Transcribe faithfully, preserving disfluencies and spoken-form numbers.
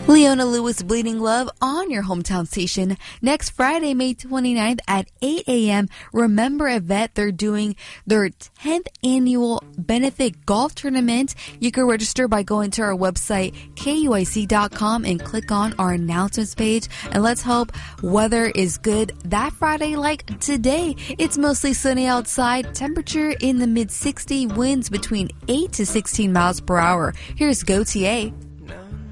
Leona Lewis, Bleeding Love on your hometown station. Next Friday, May twenty-ninth at eight a.m. Remember Yvette, they're doing their tenth annual benefit golf tournament. You can register by going to our website, K U I C dot com, and click on our announcements page. And let's hope weather is good that Friday like today. It's mostly sunny outside, temperature in the mid sixties, winds between eight to sixteen miles per hour. Here's Gautier.